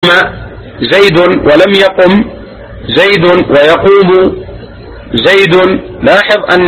زيد ولم يقم زيد ويقوم زيد، لاحظ أن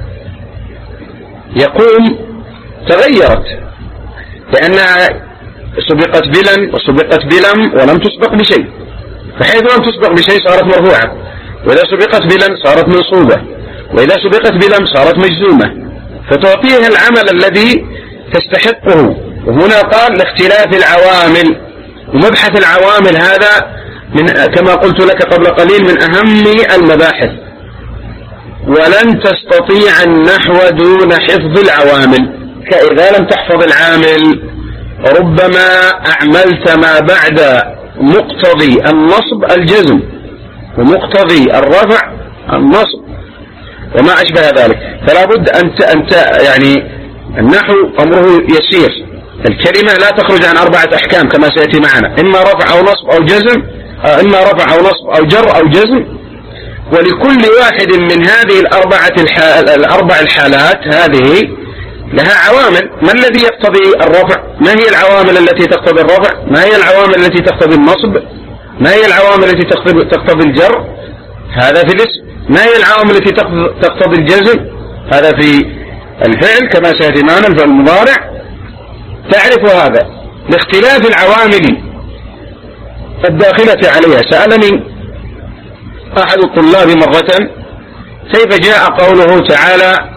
يقوم تغيرت لأنها سبقت بلن وسبقت بلم ولم تسبق بشيء، فحيث لم تسبق بشيء صارت مرفوعة، وإذا سبقت بلن صارت منصوبة، وإذا سبقت بلم صارت مجزومة، فتعطيها العمل الذي تستحقه. وهنا قال لاختلاف العوامل، ومبحث العوامل هذا كما قلت لك قبل قليل من أهم المباحث، ولن تستطيع النحو دون حفظ العوامل. إذا لم تحفظ العامل ربما أعملت ما بعد مقتضي النصب الجزم، ومقتضي الرفع النصب وما أشبه ذلك. فلا بد أنت يعني النحو أمره يسير، الكلمة لا تخرج عن 4 أحكام كما سيأتي معنا، إما رفع أو نصب أو جزم، إما رفع أو نصب أو جر أو جزم، ولكل واحد من هذه الأربع الحالات هذه لها عوامل. ما الذي يقتضي الرفع؟ ما هي العوامل التي تقتضي الرفع؟ ما هي العوامل التي تقتضي النصب؟ ما هي العوامل التي تقتضي الجر؟ هذا في الاسم. ما هي العوامل التي تقتضي الجزم؟ هذا في الفعل كما سيأتي معنا الفعل المضارع. تعرف هذا لاختلاف العوامل الداخلة عليها. سألني أحد الطلاب مرة كيف جاء قوله تعالى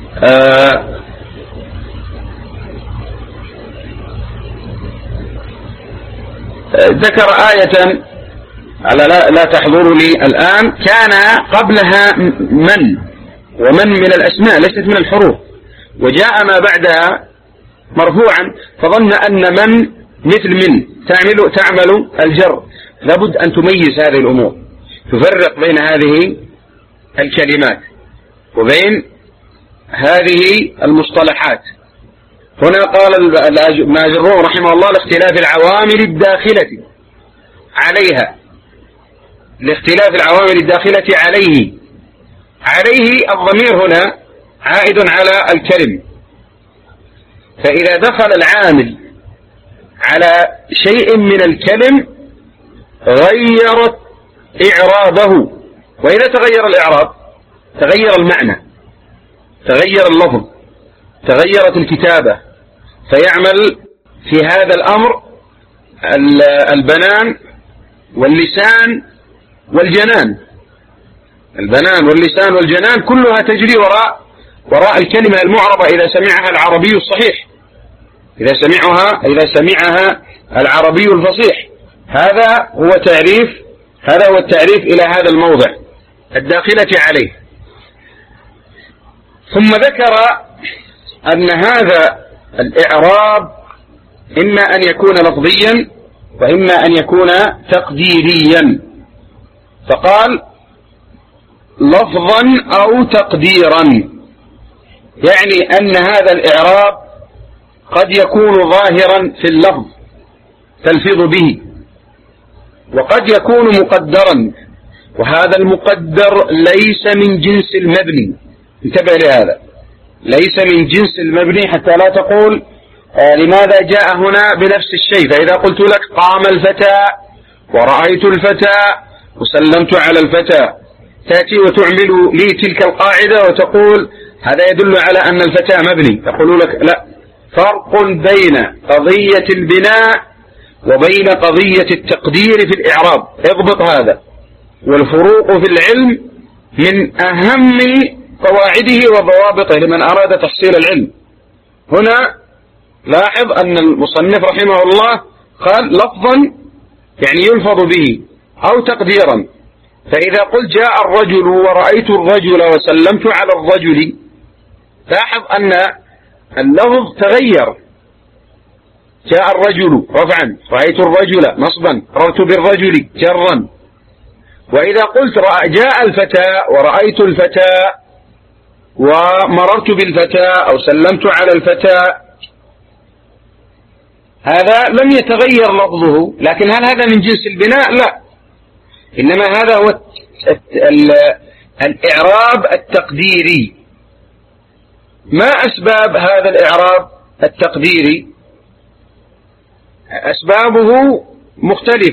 ذكر آية على لا تحضر لي الآن، كان قبلها من، ومن من الأسماء ليست من الحروف، وجاء ما بعدها مرفوعا، فظن أن من مثل من تعمل الجر. لابد أن تميز هذه الأمور، تفرق بين هذه الكلمات وبين هذه المصطلحات. هنا قال الماجرون رحمه الله لاختلاف العوامل الداخلة عليها، لاختلاف العوامل الداخلة عليه. الضمير هنا عائد على الكلم، فإذا دخل العامل على شيء من الكلم غيرت إعرابه، وإذا تغير الإعراب تغير المعنى، تغير اللفظ، تغيرت الكتابة، فيعمل في هذا الأمر البنان واللسان والجنان. البنان واللسان والجنان كلها تجري وراء الكلمة المعربة إذا سمعها العربي الصحيح، إذا سمعها العربي الفصيح. هذا هو التعريف إلى هذا الموضع الداخلة عليه. ثم ذكر أن هذا الإعراب إما أن يكون لفظيا وإما أن يكون تقديريا، فقال لفظا أو تقديرا، يعني أن هذا الإعراب قد يكون ظاهرا في اللفظ تلفظ به، وقد يكون مقدرا، وهذا المقدر ليس من جنس المبني. انتبه لهذا، ليس من جنس المبني، حتى لا تقول لماذا جاء هنا بنفس الشيء. فإذا قلت لك قام الفتى ورأيت الفتى وسلمت على الفتى، تأتي وتعمل لي تلك القاعدة وتقول هذا يدل على أن الفتى مبني. يقول لك لا، فرق بين قضية البناء وبين قضية التقدير في الإعراب. اضبط هذا، والفروق في العلم من أهم قواعده وضوابطه لمن أراد تحصيل العلم. هنا لاحظ أن المصنف رحمه الله قال لفظا يعني يلفظ به، أو تقديرا. فإذا قلت جاء الرجل ورأيت الرجل وسلمت على الرجل، لاحظ أن اللفظ تغير. جاء الرجل رفعا، رأيت الرجل نصبا، مررت بالرجل جرا. وإذا قلت جاء الفتى ورأيت الفتى ومررت بالفتى أو سلمت على الفتى، هذا لم يتغير لفظه، لكن هل هذا من جنس البناء؟ لا، إنما هذا هو الإعراب التقديري. ما أسباب هذا الإعراب التقديري؟ أسبابه مختلفة.